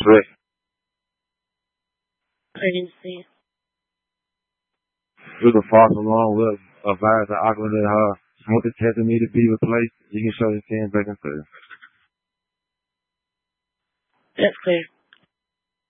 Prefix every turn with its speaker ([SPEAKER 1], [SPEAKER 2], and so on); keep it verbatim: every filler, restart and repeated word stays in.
[SPEAKER 1] Correct.
[SPEAKER 2] I didn't see it.
[SPEAKER 1] With a false alarm with a virus of Auckland that her smoke detector need to be replaced. You can show the ten seconds.
[SPEAKER 2] That's clear.